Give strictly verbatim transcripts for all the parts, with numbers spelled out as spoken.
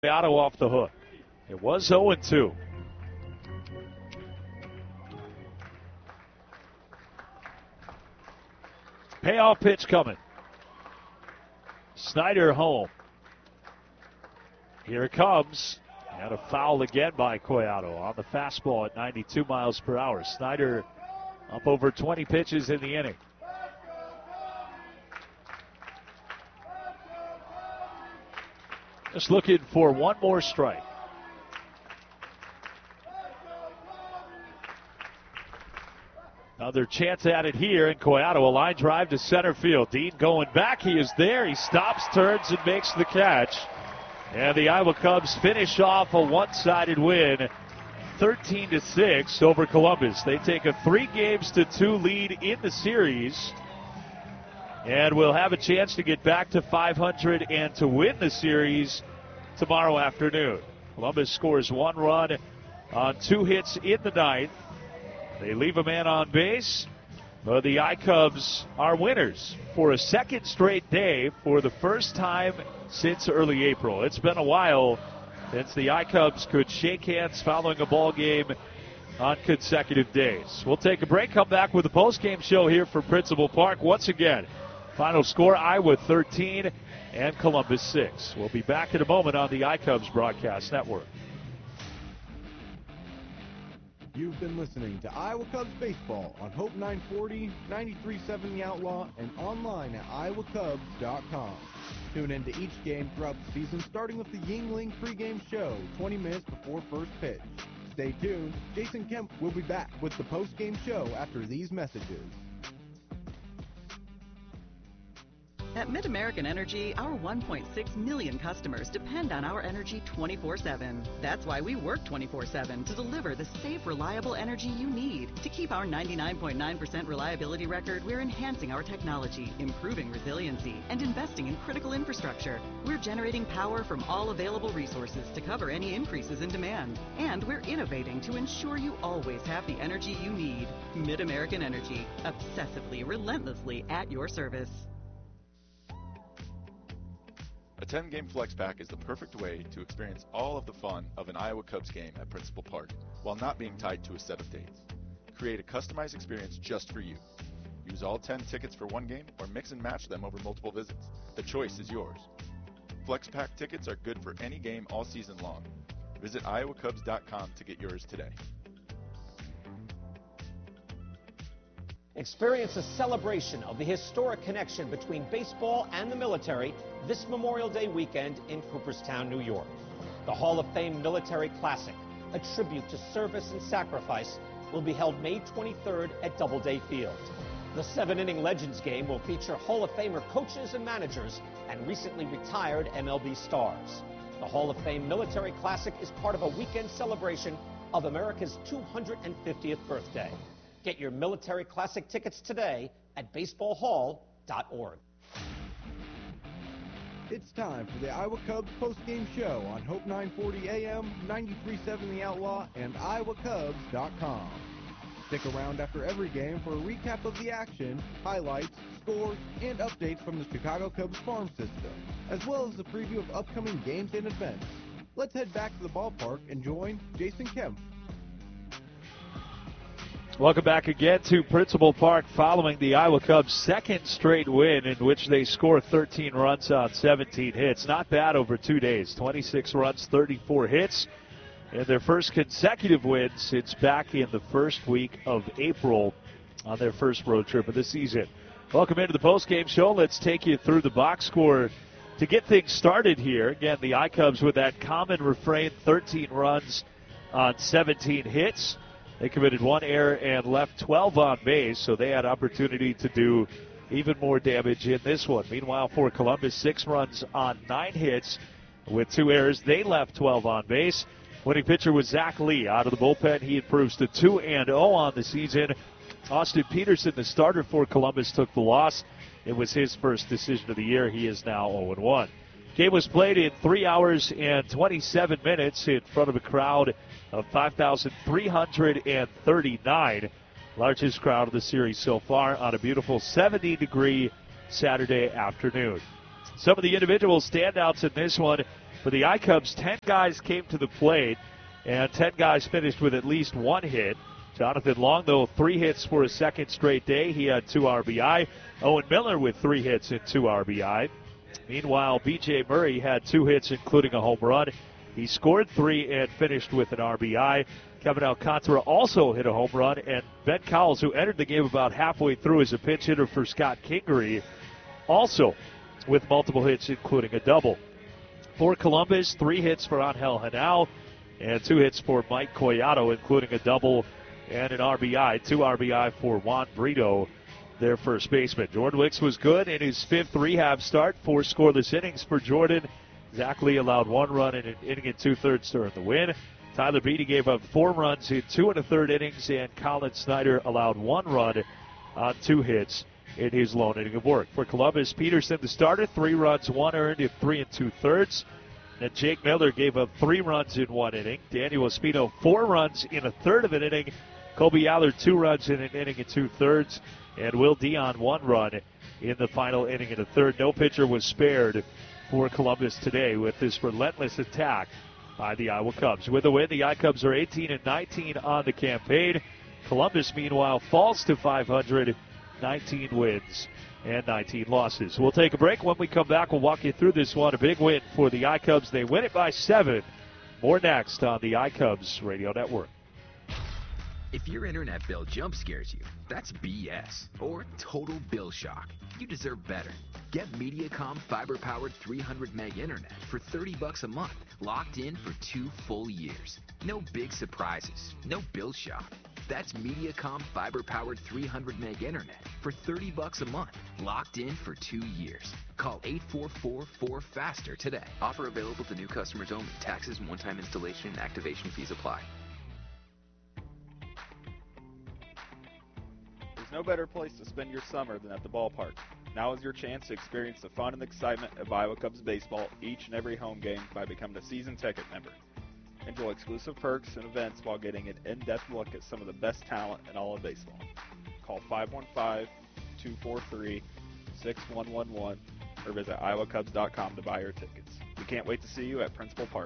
Otto off the hook. It was oh and two. Payoff pitch coming. Snyder home. Here it comes. And a foul again by Collado on the fastball at ninety-two miles per hour. Snyder up over twenty pitches in the inning. Just looking for one more strike. Another chance at it here, and Collado, a line drive to center field. Dean going back. He is there. He stops, turns, and makes the catch. And the Iowa Cubs finish off a one-sided win, thirteen to six over Columbus. They take a three games to two lead in the series, and will have a chance to get back to five hundred and to win the series tomorrow afternoon. Columbus scores one run on two hits in the ninth. They leave a man on base, but the I-Cubs are winners for a second straight day for the first time since early April. It's been a while since the I-Cubs could shake hands following a ball game on consecutive days. We'll take a break, come back with a post-game show here from Principal Park. Once again, final score, Iowa thirteen and Columbus six. We'll be back in a moment on the I-Cubs Broadcast Network. You've been listening to Iowa Cubs Baseball on Hope nine forty, ninety-three point seven The Outlaw, and online at iowa cubs dot com. Tune in to each game throughout the season, starting with the Yingling pregame show, twenty minutes before first pitch. Stay tuned. Jason Kemp will be back with the postgame show after these messages. At MidAmerican Energy, our one point six million customers depend on our energy twenty-four seven. That's why we work twenty-four seven to deliver the safe, reliable energy you need. To keep our ninety-nine point nine percent reliability record, we're enhancing our technology, improving resiliency, and investing in critical infrastructure. We're generating power from all available resources to cover any increases in demand. And we're innovating to ensure you always have the energy you need. MidAmerican Energy, obsessively, relentlessly at your service. A ten-game flex pack is the perfect way to experience all of the fun of an Iowa Cubs game at Principal Park while not being tied to a set of dates. Create a customized experience just for you. Use all ten tickets for one game or mix and match them over multiple visits. The choice is yours. Flex pack tickets are good for any game all season long. Visit iowa cubs dot com to get yours today. Experience a celebration of the historic connection between baseball and the military this Memorial Day weekend in Cooperstown, New York. The Hall of Fame Military Classic, a tribute to service and sacrifice, will be held May twenty-third at Doubleday Field. The seven-inning Legends game will feature Hall of Famer coaches and managers and recently retired M L B stars. The Hall of Fame Military Classic is part of a weekend celebration of America's two hundred fiftieth birthday. Get your Military Classic tickets today at baseball hall dot org. It's time for the Iowa Cubs postgame show on Hope nine forty A M, ninety-three point seven The Outlaw, and iowa cubs dot com. Stick around after every game for a recap of the action, highlights, scores, and updates from the Chicago Cubs farm system, as well as a preview of upcoming games and events. Let's head back to the ballpark and join Jason Kemp. Welcome back again to Principal Park following the Iowa Cubs' second straight win in which they score thirteen runs on seventeen hits. Not bad over two days. twenty-six runs, thirty-four hits. And their first consecutive win since back in the first week of April on their first road trip of the season. Welcome into the postgame show. Let's take you through the box score to get things started here. Again, the I-Cubs with that common refrain, thirteen runs on seventeen hits. They committed one error and left twelve on base, so they had opportunity to do even more damage in this one. Meanwhile, for Columbus, six runs on nine hits with two errors. They left twelve on base. Winning pitcher was Zach Lee out of the bullpen. He improves to two and oh on the season. Austin Peterson, the starter for Columbus, took the loss. It was his first decision of the year. He is now oh and one. Game was played in three hours and twenty-seven minutes in front of a crowd of five thousand three hundred thirty-nine. Largest crowd of the series so far on a beautiful seventy degree Saturday afternoon. Some of the individual standouts in this one For the I-Cubs, ten guys came to the plate, and ten guys finished with at least one hit. Jonathan Long, though, three hits for a second straight day. He had two R B I. Owen Miller with three hits and two R B I. Meanwhile, B J Murray had two hits, including a home run. He scored three and finished with an R B I. Kevin Alcantara also hit a home run, and Ben Cowles, who entered the game about halfway through as a pinch hitter for Scott Kingery, also with multiple hits, including a double. For Columbus, three hits for Angel Henao and two hits for Mike Collado, including a double and an R B I. Two R B I for Juan Brito, their first baseman. Jordan Wicks was good in his fifth rehab start. Four scoreless innings for Jordan. Zach Lee allowed one run in an inning and two-thirds during the win. Tyler Beatty gave up four runs in two and a third innings, and Colin Snyder allowed one run on two hits in his lone inning of work. For Columbus, Peterson, the starter, three runs, one earned in three and two-thirds. And Jake Miller gave up three runs in one inning. Daniel Espino, four runs in a third of an inning. Kobe Allard, two runs in an inning and two-thirds. And Will Dion, one run in the final inning and a third. No pitcher was spared for Columbus today with this relentless attack by the Iowa Cubs. With the win, the I-Cubs are eighteen and nineteen on the campaign. Columbus, meanwhile, falls to five hundred, nineteen wins and nineteen losses. We'll take a break. When we come back, we'll walk you through this one. A big win for the I-Cubs. They win it by seven. More next on the I-Cubs Radio Network. If your internet bill jump scares you, that's B S or total bill shock. You deserve better. Get Mediacom fiber-powered three hundred meg internet for thirty bucks a month, locked in for two full years. No big surprises, no bill shock. That's Mediacom fiber-powered three hundred meg internet for thirty bucks a month, locked in for two years. Call eight four four, four faster today. Offer available to new customers only. Taxes and one-time installation and activation fees apply. There's no better place to spend your summer than at the ballpark. Now is your chance to experience the fun and excitement of Iowa Cubs baseball each and every home game by becoming a season ticket member. Enjoy exclusive perks and events while getting an in-depth look at some of the best talent in all of baseball. Call five one five, two four three, six one one one or visit iowa cubs dot com to buy your tickets. We can't wait to see you at Principal Park.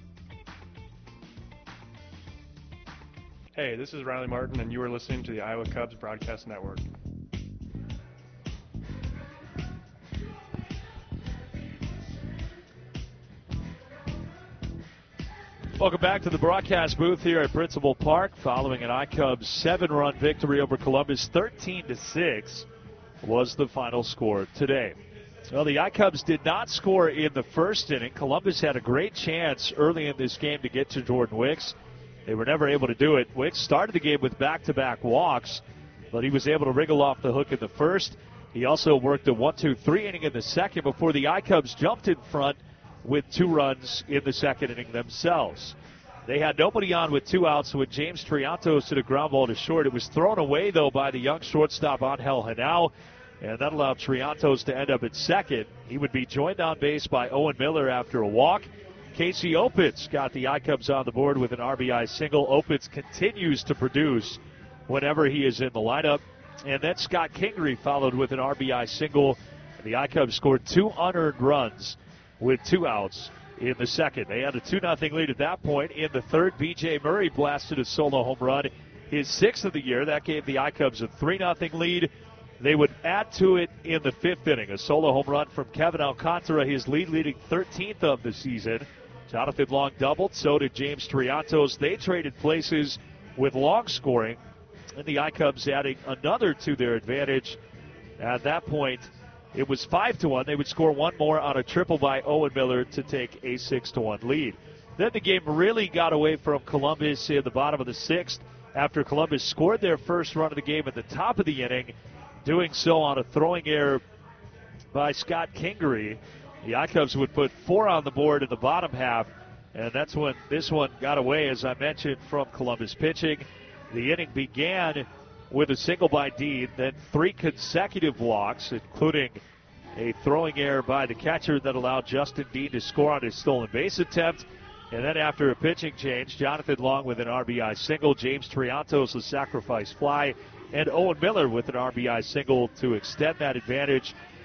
Hey, this is Riley Martin, and you are listening to the Iowa Cubs Broadcast Network. Welcome back to the broadcast booth here at Principal Park. Following an I-Cubs seven-run victory over Columbus, thirteen to six was the final score today. Well, the I-Cubs did not score in the first inning. Columbus had a great chance early in this game to get to Jordan Wicks. They were never able to do it. Wicks started the game with back-to-back walks, but he was able to wriggle off the hook in the first. He also worked a one two three inning in the second before the I-Cubs jumped in front with two runs in the second inning themselves. They had nobody on with two outs when James Triantos hit a ground ball to short. It was thrown away, though, by the young shortstop Angel Henao, and that allowed Triantos to end up at second. He would be joined on base by Owen Miller after a walk. Casey Opitz got the I-Cubs on the board with an R B I single. Opitz continues to produce whenever he is in the lineup. And then Scott Kingery followed with an R B I single. The I-Cubs scored two unearned runs with two outs in the second. They had a two nothing lead at that point. In the third, B J Murray blasted a solo home run, his sixth of the year. That gave the I-Cubs a three nothing lead. They would add to it in the fifth inning. A solo home run from Kevin Alcantara, his lead-leading thirteenth of the season. Jonathan Long doubled, so did James Triantos. They traded places with Long scoring, and the I-Cubs adding another to their advantage. At that point, it was five to one. They would score one more on a triple by Owen Miller to take a six to one lead. Then the game really got away from Columbus in the bottom of the sixth after Columbus scored their first run of the game at the top of the inning, doing so on a throwing error by Scott Kingery. The I-Cubs would put four on the board in the bottom half, and that's when this one got away, as I mentioned, from Columbus pitching. The inning began with a single by Dean, then three consecutive walks, including a throwing error by the catcher that allowed Justin Dean to score on his stolen base attempt. And then after a pitching change, Jonathan Long with an R B I single, James Triantos a sacrifice fly, and Owen Miller with an R B I single to extend that advantage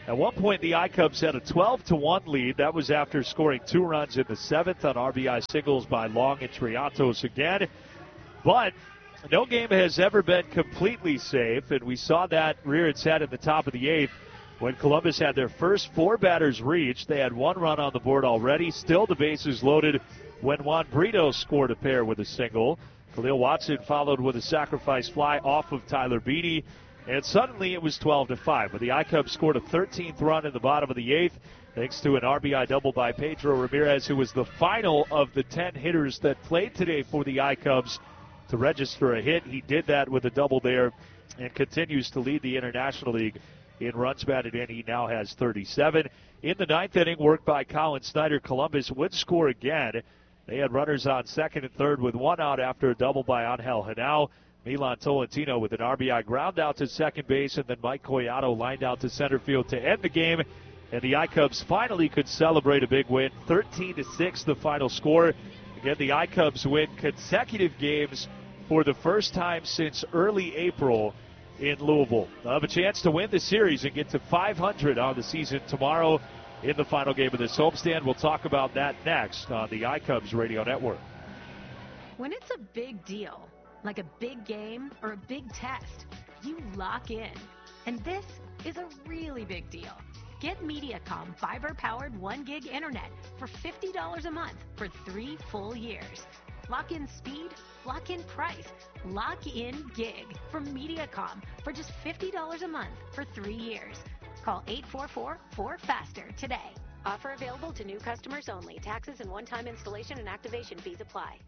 At one point, the I-Cubs had a twelve to one lead. That was after scoring two runs in the seventh on R B I singles by Long and Triantos again. But no game has ever been completely safe, and we saw that rear its head at the top of the eighth when Columbus had their first four batters reached. They had one run on the board already, still the bases loaded when Juan Brito scored a pair with a single. Khalil Watson followed with a sacrifice fly off of Tyler Beede, and suddenly it was twelve to five. But the I-Cubs scored a thirteenth run in the bottom of the eighth thanks to an R B I double by Pedro Ramirez, who was the final of the ten hitters that played today for the I-Cubs to register a hit. He did that with a double there and continues to lead the International League in runs batted in. He now has thirty-seven. In the ninth inning, work by Colin Snyder, Columbus would score again. They had runners on second and third with one out after a double by Angel Henao. Milan Tolentino with an R B I ground out to second base, and then Mike Collado lined out to center field to end the game. And the I-Cubs finally could celebrate a big win. thirteen to six the final score. Again, the I-Cubs win consecutive games for the first time since early April in Louisville. They'll have a chance to win the series and get to five hundred on the season tomorrow in the final game of this homestand. We'll talk about that next on the I-Cubs Radio Network. When it's a big deal, like a big game or a big test, you lock in. And this is a really big deal. Get Mediacom fiber-powered one gig internet for fifty dollars a month for three full years. Lock in speed, lock in price, lock in gig from Mediacom for just fifty dollars a month for three years. Call eight four four, four faster today. Offer available to new customers only. Taxes and one-time installation and activation fees apply.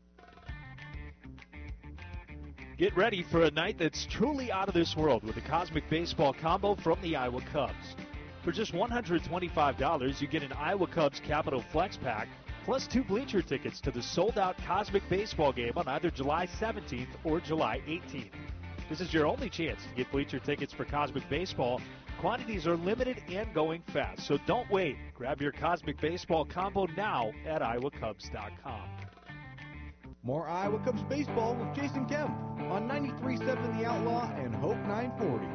Get ready for a night that's truly out of this world with the Cosmic Baseball Combo from the Iowa Cubs. For just one hundred twenty-five dollars, you get an Iowa Cubs Capital Flex Pack, plus two bleacher tickets to the sold-out Cosmic Baseball game on either July seventeenth or July eighteenth. This is your only chance to get bleacher tickets for Cosmic Baseball. Quantities are limited and going fast, so don't wait. Grab your Cosmic Baseball Combo now at iowa cubs dot com. More Iowa Cubs baseball with Jason Kemp on ninety-three point seven The Outlaw and Hope nine forty.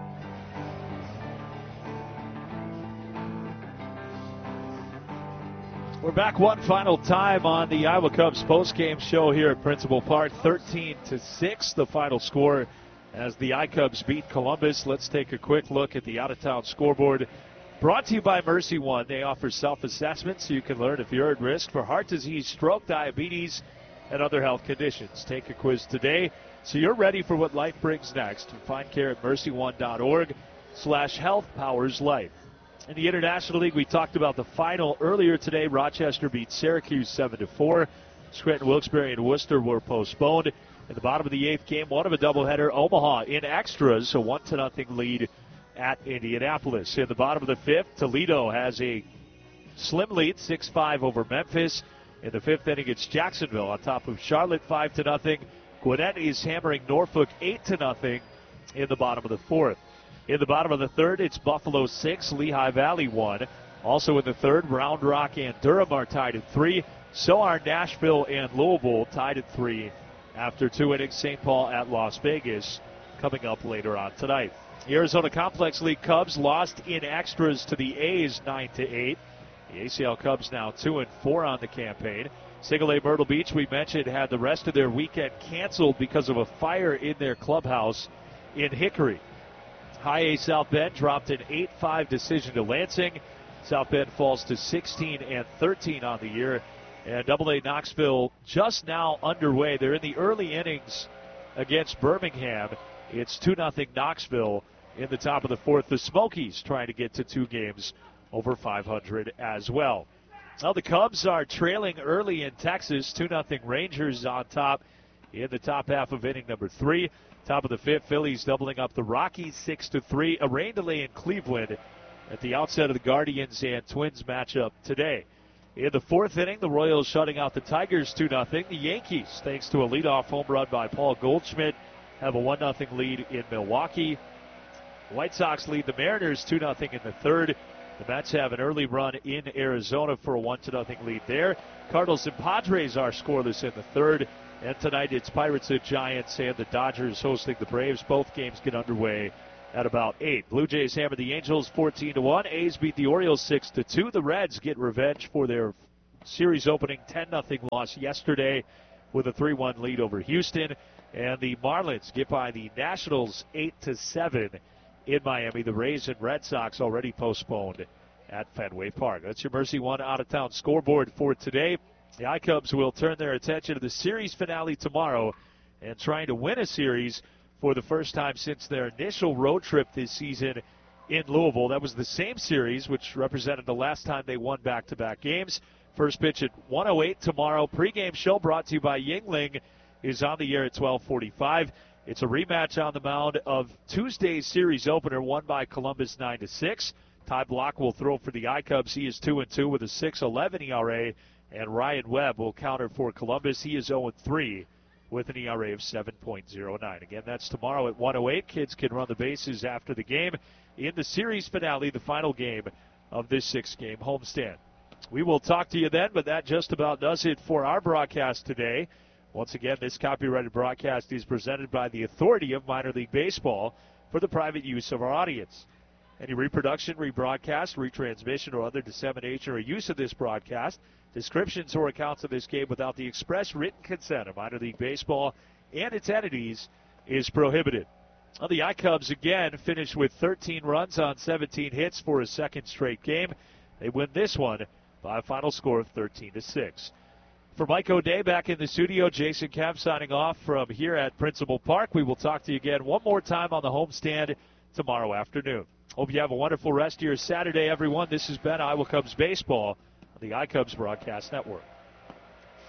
We're back one final time on the Iowa Cubs postgame show here at Principal Park. thirteen to six the final score as the I-Cubs beat Columbus. Let's take a quick look at the out-of-town scoreboard. Brought to you by Mercy One. They offer self-assessment so you can learn if you're at risk for heart disease, stroke, diabetes, and other health conditions. Take a quiz today so you're ready for what life brings next. Find care at mercy one dot org slash health powers life. In the International League, we talked about the final earlier today. Rochester beat Syracuse seven to four. Scranton, Wilkes-Barre, and Worcester were postponed. At the bottom of the eighth, game one of a doubleheader, Omaha in extras, a one to nothing lead at Indianapolis. In the bottom of the fifth, Toledo has a slim lead, six five over Memphis. In the fifth inning, it's Jacksonville on top of Charlotte, five to nothing. Gwinnett is hammering Norfolk, eight to nothing. In the bottom of the fourth. In the bottom of the third, it's Buffalo six, Lehigh Valley one. Also in the third, Round Rock and Durham are tied at three. So are Nashville and Louisville tied at three after two innings. Saint Paul at Las Vegas coming up later on tonight. The Arizona Complex League Cubs lost in extras to the A's nine to eight. The A C L Cubs now two and four on the campaign. Single A Myrtle Beach, we mentioned, had the rest of their weekend canceled because of a fire in their clubhouse in Hickory. High A South Bend dropped an eight five decision to Lansing. South Bend falls to sixteen and thirteen on the year. And Double A Knoxville just now underway. They're in the early innings against Birmingham. It's two nothing Knoxville in the top of the fourth. The Smokies trying to get to two games over five hundred as well. Well, the Cubs are trailing early in Texas. two nothing Rangers on top in the top half of inning number three. Top of the fifth, Phillies doubling up the Rockies six to three. A rain delay in Cleveland at the outset of the Guardians and Twins matchup today. In the fourth inning, the Royals shutting out the Tigers two nothing. The Yankees, thanks to a leadoff home run by Paul Goldschmidt, have a one nothing lead in Milwaukee. The White Sox lead the Mariners two nothing in the third. The Mets have an early run in Arizona for a one to nothing lead there. Cardinals and Padres are scoreless in the third. And tonight it's Pirates and Giants and the Dodgers hosting the Braves. Both games get underway at about eight. Blue Jays hammer the Angels fourteen to one. A's beat the Orioles six to two. The Reds get revenge for their series opening ten nothing loss yesterday with a three one lead over Houston. And the Marlins get by the Nationals eight to seven in Miami. The Rays and Red Sox already postponed at Fenway Park. That's your Mercy One out-of-town scoreboard for today. The iCubs will turn their attention to the series finale tomorrow and trying to win a series for the first time since their initial road trip this season in Louisville. That was the same series, which represented the last time they won back-to-back games. First pitch at one oh eight tomorrow. Pre-game show brought to you by Yuengling is on the air at twelve forty-five. It's a rematch on the mound of Tuesday's series opener, won by Columbus nine to six. Ty Block will throw for the iCubs. He is two and two with a six eleven E R A. And Ryan Webb will counter for Columbus. He is oh and three with an E R A of seven point oh nine. Again, that's tomorrow at one oh eight. Kids can run the bases after the game in the series finale, the final game of this six-game homestand. We will talk to you then, but that just about does it for our broadcast today. Once again, this copyrighted broadcast is presented by the Authority of Minor League Baseball for the private use of our audience. Any reproduction, rebroadcast, retransmission, or other dissemination or use of this broadcast, descriptions or accounts of this game without the express written consent of Minor League Baseball and its entities is prohibited. Well, the iCubs again finished with thirteen runs on seventeen hits for a second straight game. They win this one by a final score of thirteen to six. For Mike O'Day back in the studio, Jason Kemp signing off from here at Principal Park. We will talk to you again one more time on the homestand tomorrow afternoon. Hope you have a wonderful rest of your Saturday, everyone. This has been Iowa Cubs Baseball on the iCubs Broadcast Network.